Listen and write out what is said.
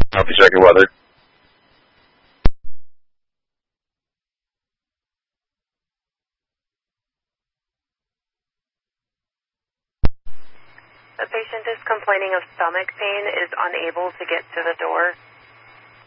I'll be checking weather. The patient is complaining of stomach pain, is unable to get to the door.